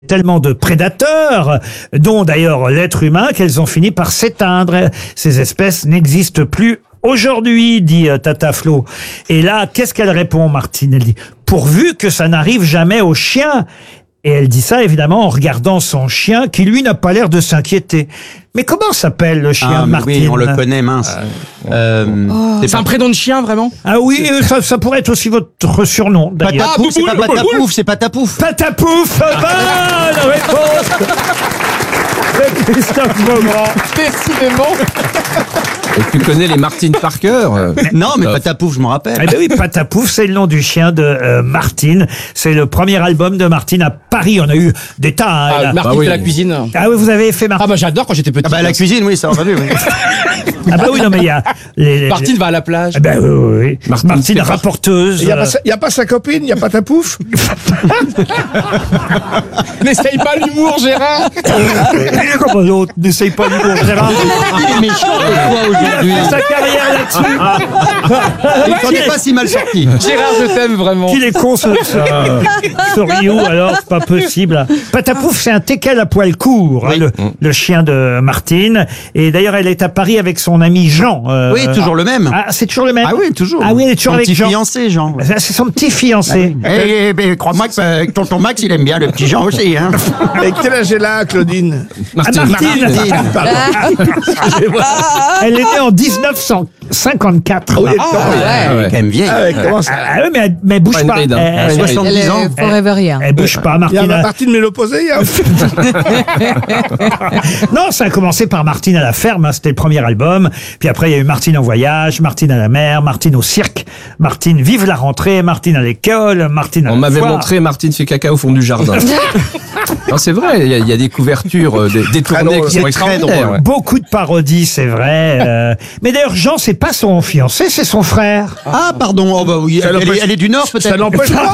Tellement de prédateurs, dont d'ailleurs l'être humain, qu'elles ont fini par s'éteindre. Ces espèces n'existent plus aujourd'hui, dit Tata Flo. Et là, qu'est-ce qu'elle répond, Martine? Elle dit, pourvu que ça n'arrive jamais aux chiens. Et elle dit ça, évidemment, en regardant son chien, qui, lui, n'a pas l'air de s'inquiéter. Mais comment s'appelle le chien de Martine? Oui, on le connaît, mince. C'est un prénom de chien, vraiment? Ah oui, ça pourrait être aussi votre surnom, d'ailleurs. Patapouf, c'est pas Patapouf, c'est Patapouf. Patapouf, bonne réponse de Christophe Beaugrand. Décidément. Et tu connais les Martine par cœur? Non, mais Patapouf, je m'en rappelle. Eh ben oui, Patapouf, c'est le nom du chien de Martine. C'est le premier album de Martine à Paris. On a eu des tas. Hein, Martine fait la cuisine. Ah oui, vous avez fait Martine. Ah bah j'adore quand j'étais petit. Ah bah la cuisine, oui, ça a entendu. Oui. Ah bah oui, non mais il y a... Martine va à la plage. Ah bah oui. Martine rapporteuse. Il n'y a pas sa copine, il n'y a pas ta pouf. N'essaye pas l'humour, Gérard. Comment l'autre n'essaye pas l'humour, Gérard. Il est méchant de toi aujourd'hui. Il a fait sa carrière là-dessus. Il s'en est pas si mal sorti. Gérard, je t'aime vraiment. Qu'il est con ce Ryu, alors c'est pas possible. Patapouf, c'est un teckel à poil court, Oui. hein, le chien de Martine. Et d'ailleurs, elle est à Paris avec son ami Jean. Oui, toujours le même. Ah, c'est toujours le même. Ah oui, toujours. Ah oui, elle est toujours Son avec petit Jean. fiancé, Jean. C'est son petit fiancé. Crois-moi que tonton Max, il aime bien le petit Jean aussi. Hein. Et quel âge elle a, Claudine? Martine. Elle est née en 1954. Ah oui, Quand même vieille. comment ça? Ah oui, mais elle bouge Pas une pas. ride, hein. Elle, 70 ans. elle bouge pas, Il y a Martine. Martine, mais l'opposé. Non, ça a commencé par Martine à la ferme, hein, c'était le premier album. Puis après, il y a eu Martine en voyage, Martine à la mer, Martine au cirque, Martine vive la rentrée, Martine à l'école, Martine à On la m'avait foire. montré Martine fait caca au fond du jardin. Non, c'est vrai, il y a des couvertures détournées drôle. qui sont C'est très extraordinaires. drôle. Ouais. Beaucoup de parodies, c'est vrai. Mais d'ailleurs, Jean, c'est pas son fiancé, c'est son frère. Ah, pardon. Oh, bah oui. Elle est du Nord, Ça peut-être. n'empêche pas.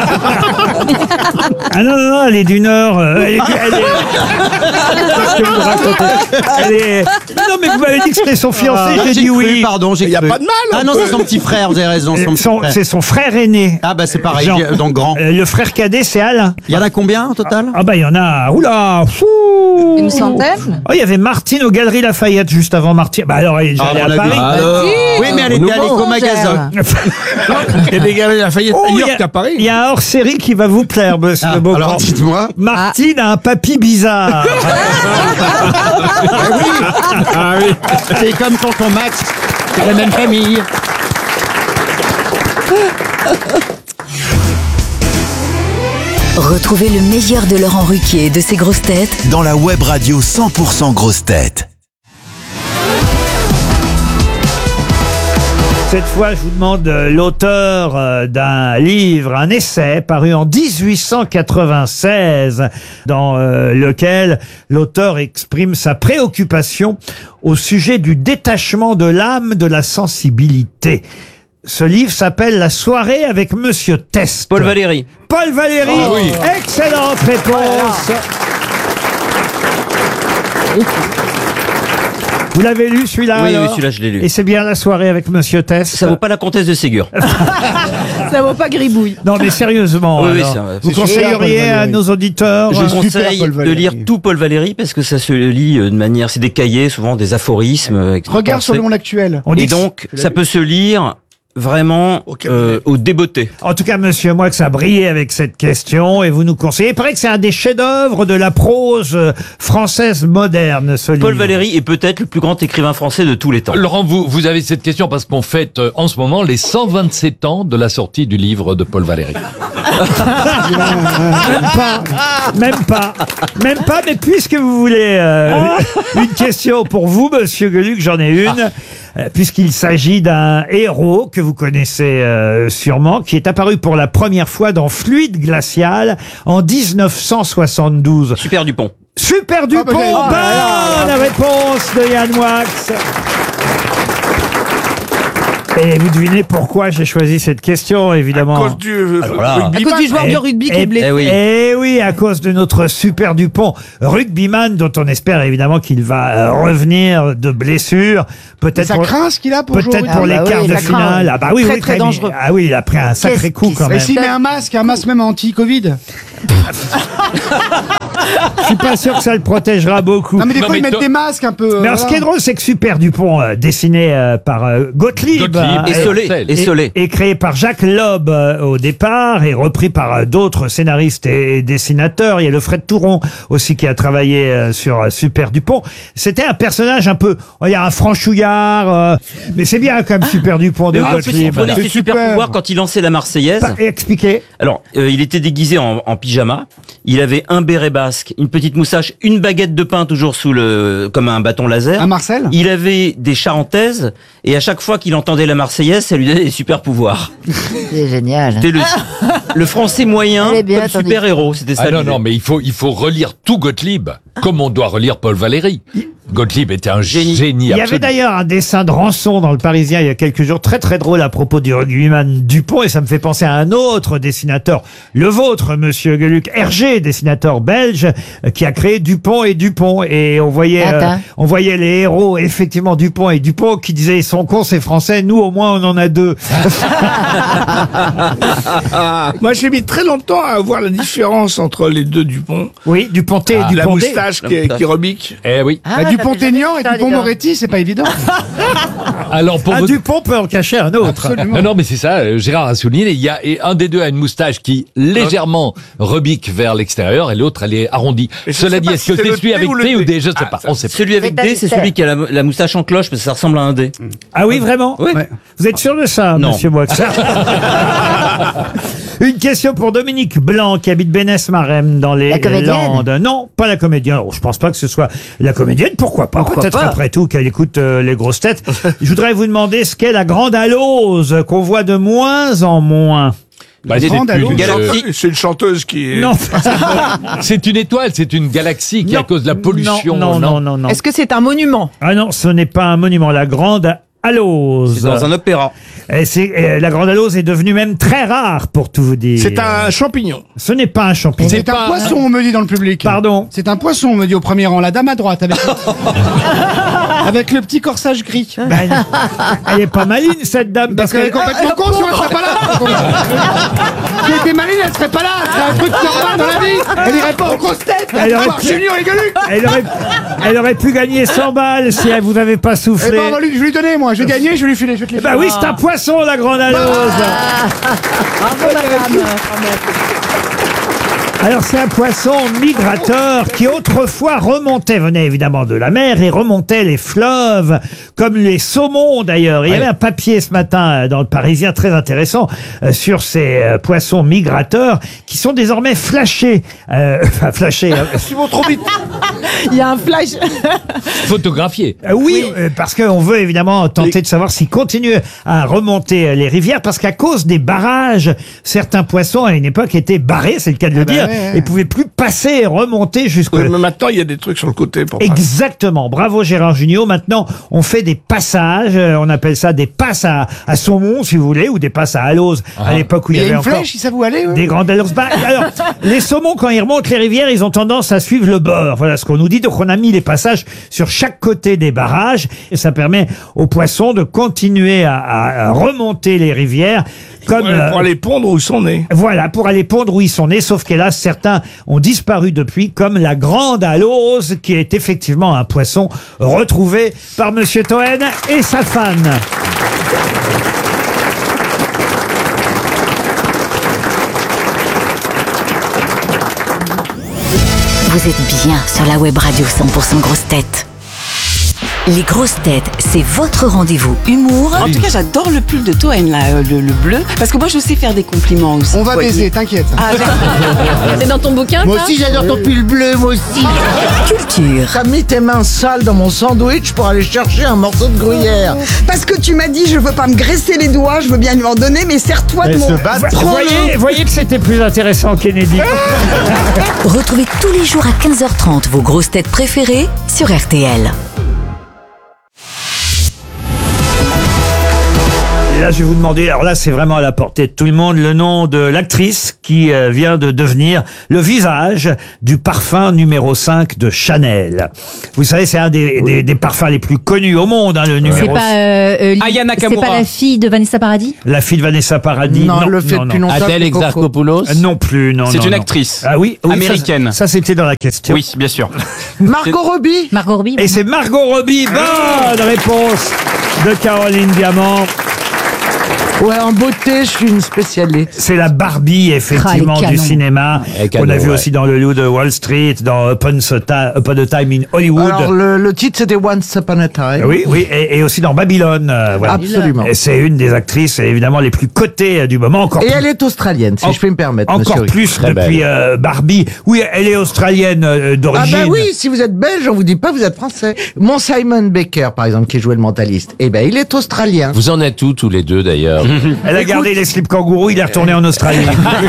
Ah non, elle est du Nord. Elle est... Qu'est-ce que vous racontez? Non, mais vous m'avez dit que c'était son fiancé, j'ai dit cru, oui. Pardon, j'ai Il n'y a cru. pas de mal. Ah non, c'est son petit frère, vous avez raison. Son petit frère. C'est son frère aîné. Ah bah c'est pareil, Jean. donc grand. Le frère cadet, c'est Alain. Il y en a combien au total? Ah bah il y en a, oula, fou. Une centaine? Oh, il y avait Martine aux Galeries Lafayette juste avant Martine. Bah alors, elle est déjà allée on à l'a vu. Paris. Alors, Oui, mais elle était à l'éco-magasin. Il y a des gars à Lafayette Oh, ailleurs qu'à Paris. il y a un hors-série qui va vous plaire, monsieur Ah, Beaugrand. alors dites-moi. Martine a un papy bizarre. Ah oui. C'est comme tonton Max, c'est la même famille. Retrouvez le meilleur de Laurent Ruquier et de ses grosses têtes dans la web radio 100% grosses têtes. Cette fois, je vous demande l'auteur d'un livre, un essai paru en 1896, dans lequel l'auteur exprime sa préoccupation au sujet du détachement de l'âme de la sensibilité. Ce livre s'appelle La soirée avec Monsieur Test. Paul Valéry. Paul Valéry. Ah oui. Excellente réponse. Vous l'avez lu celui-là? Oui, alors oui, celui-là, je l'ai lu. Et c'est bien La soirée avec Monsieur Test. Ça vaut pas la comtesse de Ségur. Ça vaut pas gribouille. Non, mais sérieusement, Oui, oui, alors, c'est vrai. vous C'est super, conseilleriez Paul à Valéry. nos auditeurs Je super, conseille Paul de Valéry. lire tout Paul Valéry parce que ça se lit de manière, c'est des cahiers, souvent des aphorismes. Regarde sur le monde actuel. on dit Et que- donc, ça peut se lire vraiment au débeauté. En tout cas, monsieur Moix a brillé avec cette question et vous nous conseillez. Il paraît que c'est un des chefs-d'œuvre de la prose française moderne, ce livre. Paul Valéry est peut-être le plus grand écrivain français de tous les temps. Laurent, vous avez cette question parce qu'on fête en ce moment les 127 ans de la sortie du livre de Paul Valéry. Même pas, mais puisque vous voulez une question pour vous, monsieur Gueluc, j'en ai une. Puisqu'il s'agit d'un héros que vous connaissez sûrement, qui est apparu pour la première fois dans Fluide glacial en 1972. Super Dupont. Super Dupont, bonne réponse de Yann Wax. Et vous devinez pourquoi j'ai choisi cette question, évidemment. À cause du À cause du joueur de rugby qui est blessé. Eh oui, à cause de notre super Dupont, rugbyman, dont on espère évidemment qu'il va revenir de blessure. Peut-être Ça pour, craint ce qu'il a pour jouer au peut-être rugby. pour les bah quarts oui, de ça craint, finale. ouais. Ah bah oui, Très, oui, très quand même. dangereux. Ah oui, il a pris un sacré coup quand Et même. s'il met un masque même anti-Covid. Je suis pas sûr que ça le protégera beaucoup. Non mais des Non, fois mais ils mettent toi- des masques un peu. Mais alors, ce qui est drôle, c'est que Super Dupont, dessiné par Gottlieb, Gottlieb. Et Solé. Et Solé. et créé par Jacques Loeb au départ, et repris par d'autres scénaristes et dessinateurs. Il y a le Fred Touron aussi qui a travaillé sur Super Dupont. C'était un personnage un peu, il y a un franchouillard, mais c'est bien comme Super Dupont de Il Gottlieb. prenait ses C'est super super. pouvoirs quand il lançait la Marseillaise. Expliquez. Alors, il était déguisé en pyjama. Il avait un béret basque, une petite moustache, une baguette de pain toujours comme un bâton laser. Un Marcel. Il avait des charentaises et à chaque fois qu'il entendait la Marseillaise, ça lui donnait des super pouvoirs. C'est génial. C'était le français moyen Elle est bien, comme attendez. super héros. C'était ça. Ah non, l'idée. non, mais il faut relire tout Gottlieb, comme on doit relire Paul Valéry. Gottlieb était un génie Il y avait absolu. d'ailleurs un dessin de Rançon dans le Parisien il y a quelques jours, très très drôle à propos du rugbyman Dupont, et ça me fait penser à un autre dessinateur, le vôtre, monsieur Gueluc, Hergé, dessinateur belge, qui a créé Dupont et Dupont, et on voyait les héros, effectivement, Dupont et Dupont, qui disaient ils sont cons, c'est français, nous au moins on en a deux. Moi j'ai mis très longtemps à voir la différence entre les deux Dupont. Oui, Duponté et La Duponté. moustache La qui moustache. rebique. Eh oui. Dupont-Aignan et Dupont-Moretti, c'est pas évident. Alors pour Un vous... Dupont peut en cacher un autre. Non, non, mais c'est ça, Gérard a souligné, il y a et un des deux a une moustache qui légèrement rebique vers l'extérieur et l'autre elle est arrondie. Et je Cela sais dit, pas est-ce si que c'est c'est le celui T avec ou le T ou T? D? Je sais pas, on sait pas. Celui avec D, c'est celui qui a la moustache en cloche parce que ça ressemble à un D. Ah oui, vraiment Oui. Vous êtes sûr de ça, Non. monsieur Boix? Une question pour Dominique Blanc, qui habite Bénès-Marem dans les La comédienne? Landes. Non, pas la comédienne. Alors, je pense pas que ce soit la comédienne. Pourquoi pas? Peut-être pas après tout qu'elle écoute les grosses têtes. Je voudrais vous demander ce qu'est la grande alose qu'on voit de moins en moins. Bah, c'est Grande allo, une- Galaxie. c'est une chanteuse qui est... Non. C'est une étoile, c'est une galaxie qui, à Non. cause de la pollution. Non. Est-ce que c'est un monument? Ah non, ce n'est pas un monument. La grande alose. C'est dans un opéra. La grande alose est devenue même très rare, pour tout vous dire. C'est un champignon. Ce n'est pas un champignon. C'est un poisson, on me dit dans le public. Pardon. C'est un poisson, on me dit au premier rang, la dame à droite, avec, avec le petit corsage gris. Ben, elle est pas maligne, cette dame. Parce qu'elle est complètement con, sinon elle serait pas là. Si elle était maligne, elle serait pas là. C'est un truc normal dans la vie. Elle irait pas aux grosses têtes. Elle aurait pu- Junior et Gueluc. Elle aurait pu gagner 100 balles si elle vous avait pas Eh soufflé. ben, on va lui- je vais lui donner, moi. Je vais gagner, je vais lui filer. Je vais te les Bah filer. oui, c'est un poisson, la grande alose. Bravo, madame. Alors, c'est un poisson migrateur qui autrefois venait évidemment de la mer et remontait les fleuves, comme les saumons d'ailleurs. Il y avait un papier ce matin dans le Parisien très intéressant sur ces poissons migrateurs qui sont désormais flashés. Enfin, flashés. Ils vont trop vite. Il y a un flash. Photographié. Oui, parce qu'on veut évidemment tenter de savoir s'ils continuent à remonter les rivières, parce qu'à cause des barrages, certains poissons à une époque étaient barrés, c'est le cas de le dire, et pouvaient plus passer et remonter jusqu'au... Oui, mais maintenant, il y a des trucs sur le côté pour Exactement. Bravo Gérard Jugnot. Maintenant, on fait des passages. On appelle ça des passes à saumon, si vous voulez, ou des passes à alose. À l'époque où il y Il y avait a une encore flèche, si ça vous allait. des grandes aloses. Bah, alors, les saumons, quand ils remontent les rivières, ils ont tendance à suivre le bord. Voilà ce qu'on nous dit. Donc, on a mis les passages sur chaque côté des barrages. Et ça permet aux poissons de continuer à remonter les rivières. Comme, pour aller pondre où ils sont nés. voilà, pour aller pondre où ils sont nés, sauf qu'hélas, certains ont disparu depuis, comme la grande alose, qui est effectivement un poisson retrouvé par Monsieur Toen et sa fan. Vous êtes bien sur la web radio 100% grosses têtes. Les grosses têtes, c'est votre rendez-vous humour En tout cas, j'adore le pull de Toen, là, le bleu. Parce que moi, je sais faire des compliments aussi. On va baiser, t'inquiète. Ah, C'est dans ton bouquin, Moi ça aussi j'adore ton pull bleu, moi aussi. culture. T'as mis tes mains sales dans mon sandwich pour aller chercher un morceau de gruyère. parce que tu m'as dit, je veux pas me graisser les doigts, je veux bien lui en donner, mais serre-toi de mon... Voyez que c'était plus intéressant, Kennedy. Retrouvez tous les jours à 15h30 vos grosses têtes préférées sur RTL. là, je vais vous demander, alors là, c'est vraiment à la portée de tout le monde, le nom de l'actrice qui vient de devenir le visage du parfum numéro 5 de Chanel. Vous savez, c'est un des parfums les plus connus au monde, hein, le numéro C'est pas, Aya Nakamura. c'est pas la fille de Vanessa Paradis? La fille de Vanessa Paradis. Non, le fait depuis longtemps. Adèle c'est Coco. Exarchopoulos. Non plus, non. C'est non, une non. actrice. Ah oui, oui, Américaine. Ça c'était dans la question. Oui, bien sûr. Margot Robbie. Margot Robbie. Et c'est Margot Robbie. Bonne réponse de Caroline Diamant. Ouais, en beauté, je suis une spécialiste. C'est la Barbie, effectivement, Ah, les du canons. cinéma. Les qu'on a canons, vu ouais. aussi dans Le Loup de Wall Street, dans Upon a Time in Hollywood. Alors, le titre, c'était Once Upon a Time. Oui, oui, et aussi dans Babylone. Voilà. Absolument. Et c'est une des actrices, évidemment, les plus cotées du moment. Encore Et plus, elle est australienne, si je puis me permettre, encore monsieur. plus Très depuis Barbie. Oui, elle est australienne Ah d'origine. bah oui, si vous êtes belge, on vous dit pas vous êtes français. Mon Simon Baker, par exemple, qui jouait le mentaliste, eh ben il est australien. Vous en êtes où tous les deux d'ailleurs? Elle a gardé les slips kangourous, il est retourné en Australie.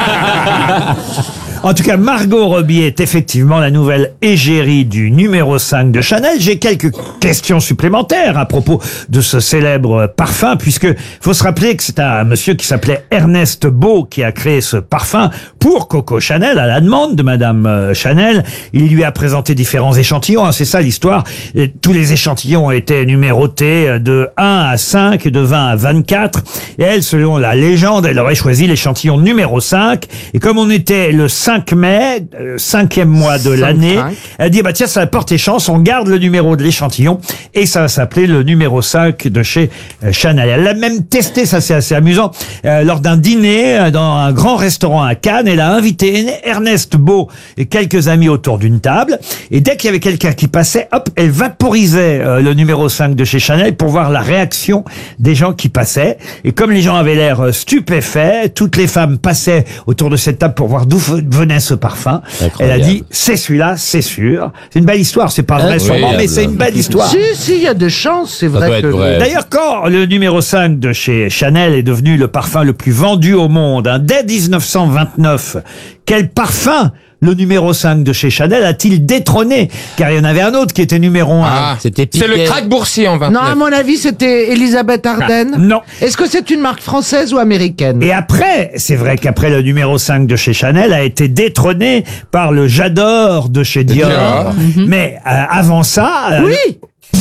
En tout cas, Margot Robbie est effectivement la nouvelle égérie du numéro 5 de Chanel. J'ai quelques questions supplémentaires à propos de ce célèbre parfum, puisque faut se rappeler que c'est un monsieur qui s'appelait Ernest Beau qui a créé ce parfum pour Coco Chanel, à la demande de Madame Chanel. Il lui a présenté différents échantillons, hein, c'est ça l'histoire. Et tous les échantillons étaient numérotés de 1 à 5, de 20 à 24. Et elle, selon la légende, elle aurait choisi l'échantillon numéro 5. Et comme on était le 5 mai, 5e mois de l'année, elle dit, bah tiens, ça porte chance, on garde le numéro de l'échantillon et ça va s'appeler le numéro 5 de chez Chanel. Elle l'a même testé, ça c'est assez amusant, lors d'un dîner dans un grand restaurant à Cannes. Elle a invité Ernest Beau et quelques amis autour d'une table, et dès qu'il y avait quelqu'un qui passait, hop, elle vaporisait le numéro 5 de chez Chanel pour voir la réaction des gens qui passaient. Et comme les gens avaient l'air stupéfaits, toutes les femmes passaient autour de cette table pour voir d'où venait ce parfum. Incroyable. Elle a dit, c'est celui-là, c'est sûr. C'est une belle histoire, c'est pas vrai sûrement, Incroyable. mais c'est une belle histoire. Si, il y a des chances, c'est doit vrai être que... vrai. D'ailleurs, quand le numéro 5 de chez Chanel est devenu le parfum le plus vendu au monde, hein, dès 1929, quel parfum le numéro 5 de chez Chanel a-t-il détrôné? Car il y en avait un autre qui était numéro 1. Ah, C'était c'est le Piquet. crack boursier en 29. Non, à mon avis, c'était Elisabeth Arden. Non. Est-ce que c'est une marque française ou américaine? Et après, c'est vrai qu'après le numéro 5 de chez Chanel a été détrôné par le J'adore de chez Dior. Dior. Mais avant ça... Oui.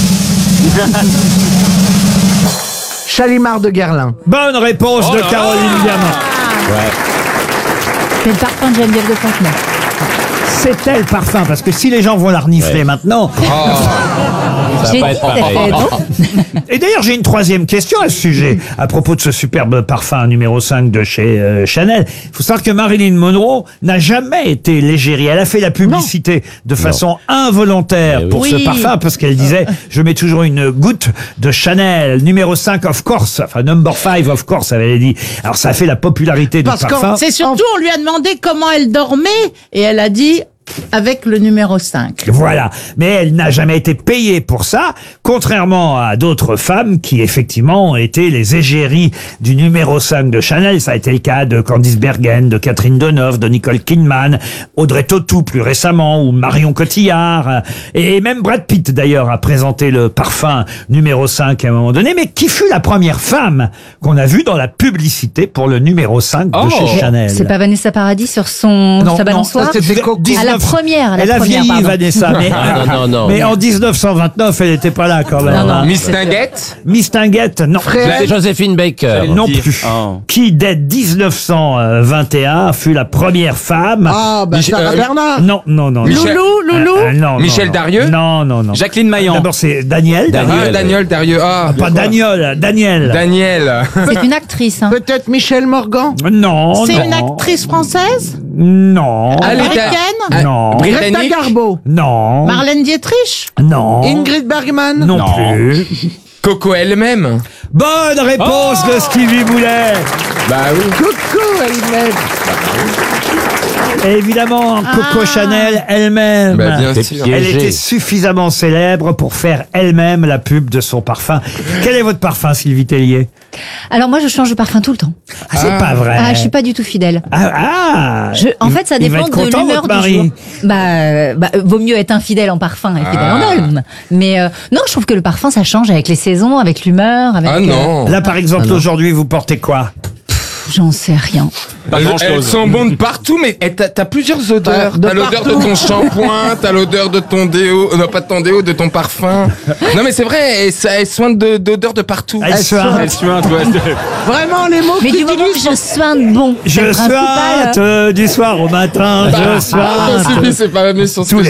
Chalimard de Guerlain. Bonne réponse de Caroline Diamant. C'est le parfum de Geneviève de Fontenay. C'était le parfum, parce que si les gens vont la renifler maintenant... Ça va pas être pareil. Et d'ailleurs, j'ai une troisième question à ce sujet, à propos de ce superbe parfum numéro 5 de chez Chanel. Il faut savoir que Marilyn Monroe n'a jamais été l'égérie. Elle a fait la publicité de façon involontaire pour ce Oui. parfum, parce qu'elle disait, je mets toujours une goutte de Chanel, numéro 5 of course, enfin number 5 of course, elle avait dit. Alors ça a fait la popularité du Parce parfum. C'est surtout, on lui a demandé comment elle dormait et elle a dit avec le numéro 5. Voilà. Mais elle n'a jamais été payée pour ça, contrairement à d'autres femmes qui, effectivement, ont été les égéries du numéro 5 de Chanel. Ça a été le cas de Candice Bergen, de Catherine Deneuve, de Nicole Kidman, Audrey Tautou plus récemment, ou Marion Cotillard. Et même Brad Pitt, d'ailleurs, a présenté le parfum numéro 5 à un moment donné. Mais qui fut la première femme qu'on a vue dans la publicité pour le numéro 5 de chez Chanel? C'est pas Vanessa Paradis sur sa balançoire? ça, c'était Coco. À la première, Elle a vieilli, pardon. Vanessa, mais, Non. mais en 1929, elle n'était pas là quand même. Non, non. hein. Miss Tinguette. Miss Tinguette, non. C'était Joséphine Baker. Non plus. Oh. Qui, dès 1921, fut la première femme. Ah, bah Sarah Bernard. Non. Loulou, Non, Michel non. Darieux. Non. Jacqueline Maillan. D'abord, c'est Daniel. Daniel Darieux. Ah, Pas Daniel. Daniel. C'est une actrice. Hein. Peut-être Michel Morgan. Non. C'est non. une actrice française? Non. Américaine? Non. Greta Britannique. Garbo. Non. Marlène Dietrich? Non. Ingrid Bergman. Non plus. Coco elle-même. Bonne réponse de Stevie Boulet. Bah oui. Coucou, elle-même. Et évidemment, Coco Chanel elle-même. Bah, bien sûr. Elle était suffisamment célèbre pour faire elle-même la pub de son parfum. Quel est votre parfum, Sylvie Tellier? Alors moi, je change de parfum tout le temps. Ah, c'est pas vrai. Ah, je suis pas du tout fidèle. En fait, ça Il va dépend être de content, l'humeur votre du mari. jour. Vaut mieux être infidèle en parfum et fidèle en homme. Mais non, je trouve que le parfum, ça change avec les saisons, avec l'humeur. Avec, Ah non. Là, par exemple, aujourd'hui, vous portez quoi? J'en sais rien. Elles sont bonnes partout, mais t'as plusieurs odeurs. De T'as l'odeur de partout. ton shampoing, t'as l'odeur de ton déo, non pas de ton déo, de ton parfum. Non mais c'est vrai, elles soignent d'odeurs de partout. Elle suinte. Vraiment, les mots Mais que du moment que je soigne bon, c'est Je le principal. suinte du soir au matin, je Ah, suinte. c'est pas la mission Tous les